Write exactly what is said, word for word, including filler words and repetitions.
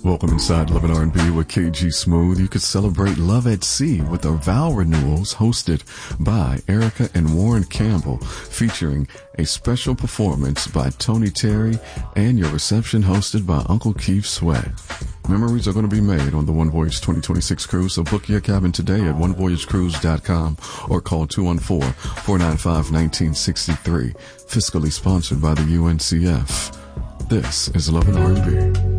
Welcome inside Love and R and B with K G Smooth. You could celebrate Love at Sea with our vow renewals hosted by Erica and Warren Campbell, featuring a special performance by Tony Terry and your reception hosted by Uncle Keith Sweat. Memories are going to be made on the One Voyage twenty twenty-six cruise, so book your cabin today at one voyage cruise dot com or call two one four, four nine five, one nine six three. Fiscally sponsored by the U N C F. This is Love and R and B.